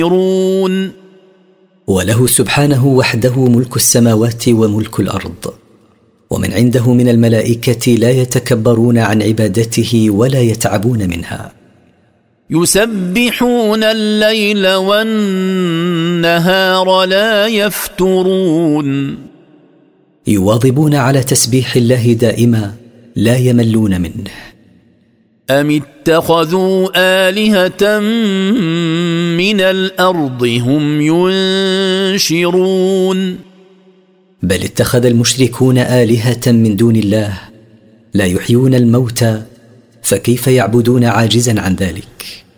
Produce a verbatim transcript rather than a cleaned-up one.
يرون. وله سبحانه وحده ملك السماوات وملك الأرض، ومن عنده من الملائكة لا يتكبرون عن عبادته ولا يتعبون منها. يسبحون الليل والنهار لا يفترون. يواظبون على تسبيح الله دائما لا يملون منه. أم اتخذوا آلهة من الأرض هم ينشرون. بل اتخذ المشركون آلهة من دون الله لا يحيون الموتى، فكيف يعبدون عاجزا عن ذلك؟